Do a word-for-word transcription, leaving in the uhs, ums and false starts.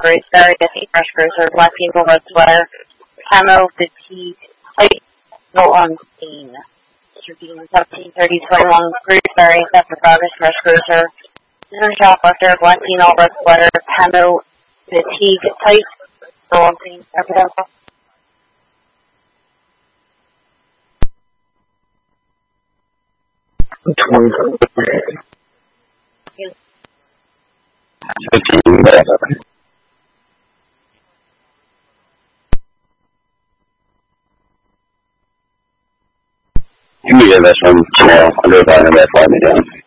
Graceberry, Defeat Fresh Cruiser, Black People, Red Sweater, Camo, Fatigue, Light, No on Scene. seventeen thirty, twenty-one, Graceberry, After Progress, Fresh Cruiser, Scissor Shoplifter, Black Female, Red Sweater, Camo, Fatigue, Tight, No on Scene, Epidemic. fifteen minutes. You can get this one tomorrow. I'll do it by the way, fly me down.